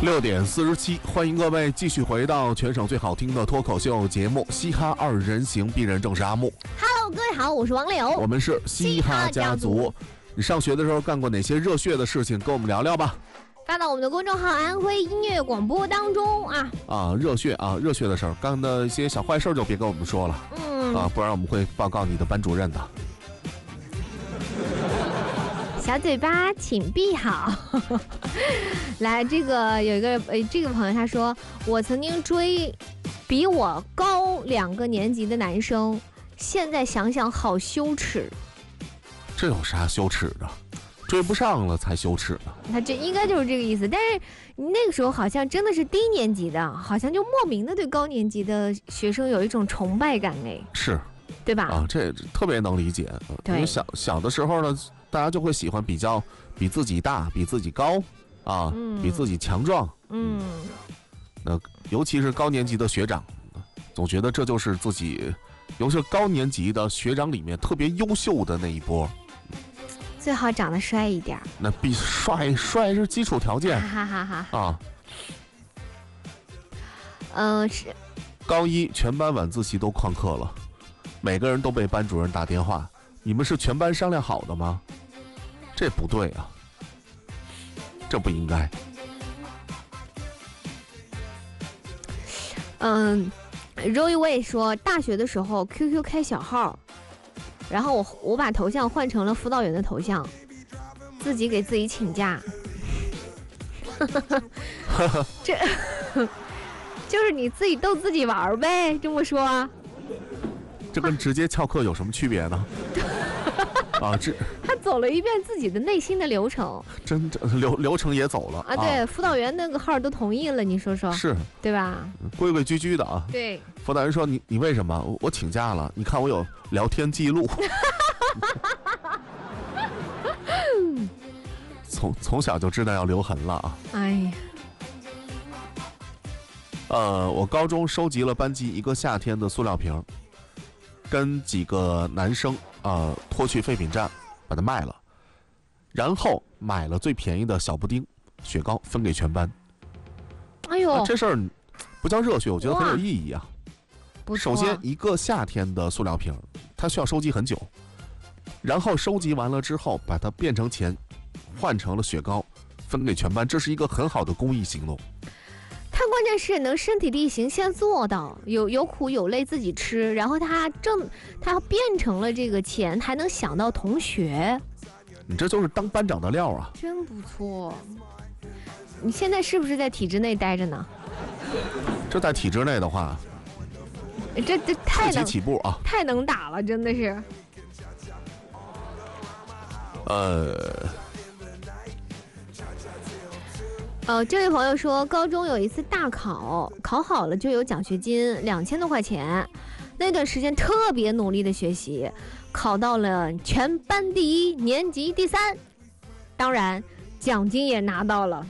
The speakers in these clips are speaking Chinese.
6:47，欢迎各位继续回到全省最好听的脱口秀节目《嘻哈二人行》，鄙人正是阿木。 Hello， 各位好，我是王柳， 我们是嘻哈家族。你上学的时候干过哪些热血的事情？跟我们聊聊吧。 发到我们的公众号安徽音乐广播当中啊。 热血的事儿，干的一些小坏事就别跟我们说了，不然我们会报告你的班主任的。 小嘴巴请闭好。来，这个有一个这个朋友他说，我曾经追比我高2个年级的男生，现在想想好羞耻。 这有啥羞耻的？追不上了才羞耻呢。 他这应该就是这个意思，但是那个时候好像真的是低年级的，好像就莫名的对高年级的学生有一种崇拜感是， 对吧？ 这特别能理解。因为小的时候呢，大家就会喜欢比较比自己大、比自己高比自己强壮。那尤其是高年级的学长，总觉得这就是自己，尤其是高年级的学长里面特别优秀的那一波。 最好长得帅一点。 那比帅是基础条件。 是。 高一全班晚自习都旷课了，每个人都被班主任打电话，你们是全班商量好的吗？这不对啊，这不应该。 Roy Way 说，大学的时候 QQ 开小号，然后我把头像换成了辅导员的头像，自己给自己请假。这就是你自己逗自己玩呗，这么说。 这跟直接翘课有什么区别呢？ 他走了一遍自己的内心的流程， 真流程也走了对，辅导员那个号都同意了，你说说是对吧？ 规规矩矩的啊。 对， 辅导员说你为什么？我请假了，你看我有聊天记录。从小就知道要留痕了啊。 哎呀。 我高中收集了班级一个夏天的塑料瓶，跟几个男生拖去废品站把它卖了，然后买了最便宜的小布丁雪糕分给全班。 哎呦， 这事儿不叫热血，我觉得很有意义啊。首先一个夏天的塑料瓶它需要收集很久，然后收集完了之后把它变成钱换成了雪糕分给全班，这是一个很好的公益行动。 他关键是能身体力行先做到，有苦有累自己吃，然后他变成了这个钱，还能想到同学， 你这就是当班长的料啊！ 真不错。你现在是不是在体制内待着呢？ 这在体制内的话， 这太能起步啊， 太能打了，真的是。这位朋友说，高中有一次大考，考好了就有奖学金2000多块钱，那段时间特别努力的学习，考到了全班第1，年级第3，当然奖金也拿到了。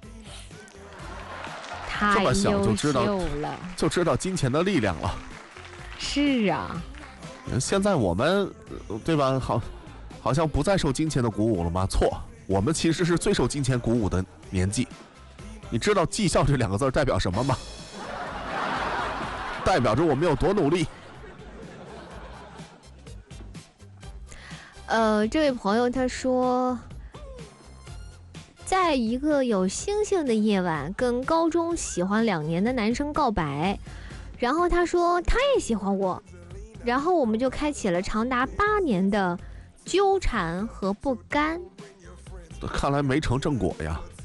太优秀了， 就知道金钱的力量了。 是啊， 现在我们对吧，好像不再受金钱的鼓舞了吗？错，我们其实是最受金钱鼓舞的年纪。你知道绩效这2个字代表什么吗？代表着我们有多努力。 这位朋友他说，在一个有星星的夜晚，跟高中喜欢2年的男生告白，然后他说他也喜欢我，然后我们就开启了长达8年的纠缠和不甘。 看来没成正果呀。